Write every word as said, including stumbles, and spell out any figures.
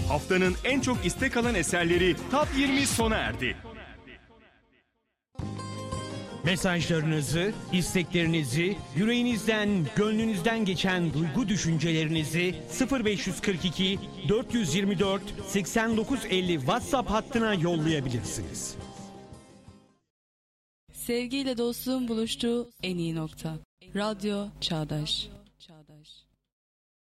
Haftanın en çok istek alan eserleri Top yirmi sona erdi. Mesajlarınızı, isteklerinizi, yüreğinizden, gönlünüzden geçen duygu düşüncelerinizi sıfır beş kırk iki dört yüz yirmi dört seksen dokuz elli WhatsApp hattına yollayabilirsiniz. Sevgiyle dostluğun buluştuğu en iyi nokta. Radyo Çağdaş.